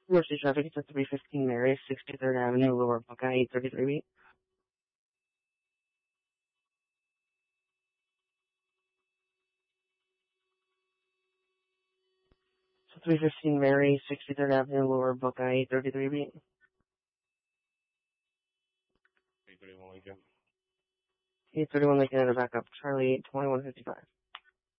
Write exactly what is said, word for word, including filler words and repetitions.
Emergency traffic, it's at three fifteen Mary, sixty-third Avenue, Lower Buckeye, eight thirty-three beat. So three fifteen Mary, sixty-third Avenue, Lower Buckeye, eight thirty-three beat. eight thirty-one Lincoln. eight thirty-one Lincoln, and a backup, Charlie, eight twenty-one fifty-five.